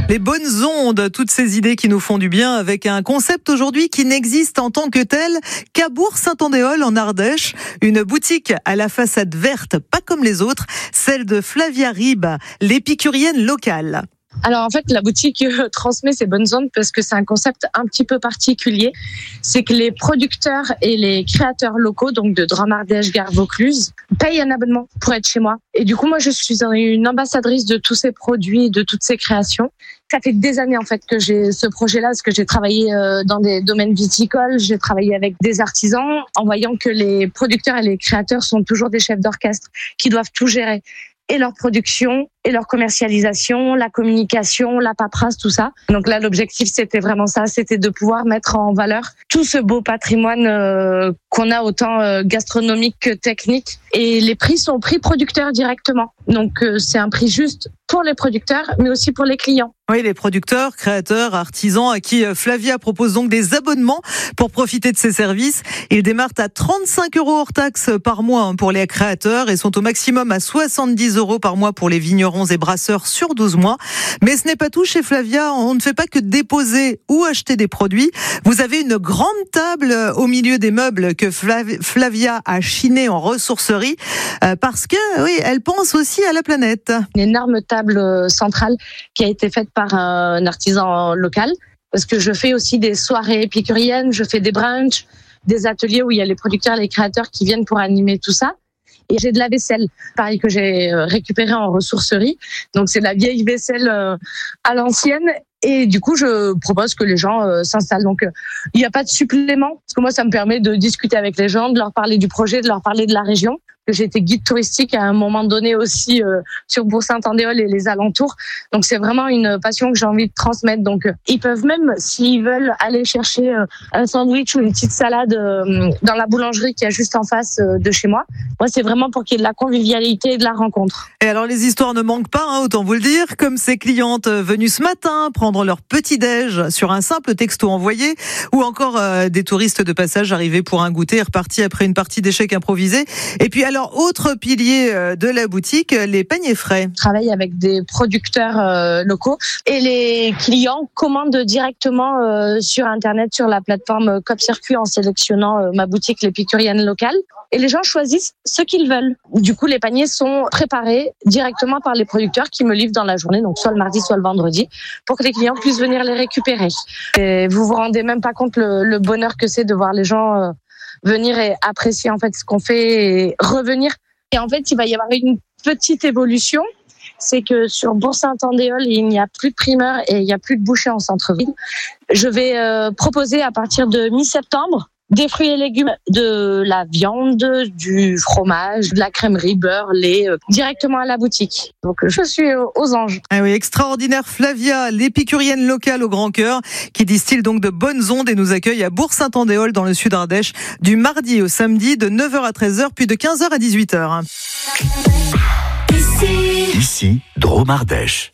Les bonnes ondes, toutes ces idées qui nous font du bien avec un concept aujourd'hui qui n'existe en tant que tel qu'à Bourg-Saint-Andéol en Ardèche. Une boutique à la façade verte, pas comme les autres, celle de Flavia Rib, l'épicurienne locale. Alors en fait, la boutique transmet ces bonnes ondes parce que c'est un concept un petit peu particulier. C'est que les producteurs et les créateurs locaux, donc de Drôme, Ardèche, Gare, Vaucluse, payent un abonnement pour être chez moi. Et du coup, moi, je suis une ambassadrice de tous ces produits, de toutes ces créations. Ça fait des années en fait que j'ai ce projet-là, parce que j'ai travaillé dans des domaines viticoles, j'ai travaillé avec des artisans, en voyant que les producteurs et les créateurs sont toujours des chefs d'orchestre qui doivent tout gérer. Et leur production, et leur commercialisation, la communication, la paperasse, tout ça. Donc là, l'objectif, c'était vraiment ça, c'était de pouvoir mettre en valeur tout ce beau patrimoine qu'on a, autant gastronomique que technique. Et les prix sont prix producteurs directement. Donc c'est un prix juste pour les producteurs, mais aussi pour les clients. Oui, les producteurs, créateurs, artisans à qui Flavia propose donc des abonnements pour profiter de ses services. Ils démarrent à 35 € hors taxes par mois pour les créateurs et sont au maximum à 70 € par mois pour les vignerons et brasseurs sur 12 mois. Mais ce n'est pas tout chez Flavia. On ne fait pas que déposer ou acheter des produits. Vous avez une grande table au milieu des meubles que Flavia a chiné en ressourcerie parce que, oui, elle pense aussi à la planète. Une énorme table centrale qui a été faite par un artisan local, parce que je fais aussi des soirées épicuriennes, je fais des brunchs, des ateliers où il y a les producteurs, les créateurs qui viennent pour animer tout ça. Et j'ai de la vaisselle, pareil, que j'ai récupérée en ressourcerie. Donc c'est de la vieille vaisselle à l'ancienne. Et du coup, je propose que les gens s'installent. Donc, il n'y a pas de supplément, parce que moi, ça me permet de discuter avec les gens, de leur parler du projet, de leur parler de la région. J'ai été guide touristique à un moment donné aussi sur Bourg-Saint-Andéol et les alentours. Donc, c'est vraiment une passion que j'ai envie de transmettre. Donc, ils peuvent même, s'ils veulent, aller chercher un sandwich ou une petite salade dans la boulangerie qui est juste en face de chez moi. Moi, c'est vraiment pour qu'il y ait de la convivialité et de la rencontre. Et alors, les histoires ne manquent pas, autant vous le dire, comme ces clientes venues ce matin prendre leur petit-déj sur un simple texto envoyé, ou encore des touristes de passage arrivés pour un goûter et repartis après une partie d'échecs improvisés. Et puis alors, autre pilier de la boutique, les paniers frais. Je travaille avec des producteurs locaux et les clients commandent directement sur Internet, sur la plateforme CopCircuit, en sélectionnant ma boutique l'épicurienne locale. Et les gens choisissent ce qu'ils veulent. Du coup, les paniers sont préparés directement par les producteurs qui me livrent dans la journée, donc soit le mardi, soit le vendredi, pour que les clients puissent venir les récupérer. Et vous vous rendez même pas compte le bonheur que c'est de voir les gens venir et apprécier en fait ce qu'on fait et revenir. Et en fait, il va y avoir une petite évolution. C'est que sur Bourg-Saint-Andéol, il n'y a plus de primeurs et il n'y a plus de bouchers en centre-ville. Je vais proposer à partir de mi-septembre des fruits et légumes, de la viande, du fromage, de la crèmerie, beurre, lait, directement à la boutique. Donc je suis aux anges. Ah oui, extraordinaire Flavia, l'épicurienne locale au grand cœur, qui distille donc de bonnes ondes et nous accueille à Bourg-Saint-Andéol dans le sud Ardèche du mardi au samedi de 9h à 13h puis de 15h à 18h. Ici, Drôme Ardèche.